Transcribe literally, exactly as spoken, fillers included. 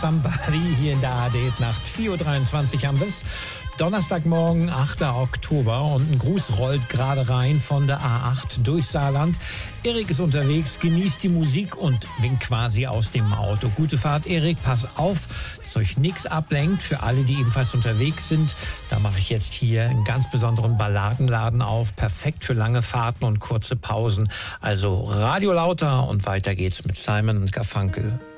Somebody hier in der A R D Nacht. vier Uhr dreiundzwanzig haben wir es. Donnerstagmorgen, achter Oktober, und ein Gruß rollt gerade rein von der A acht durch Saarland. Erik ist unterwegs, genießt die Musik und winkt quasi aus dem Auto. Gute Fahrt, Erik, pass auf, dass euch nichts ablenkt. Für alle, die ebenfalls unterwegs sind, da mache ich jetzt hier einen ganz besonderen Balladenladen auf. Perfekt für lange Fahrten und kurze Pausen. Also Radio lauter und weiter geht's mit Simon und Garfunkel.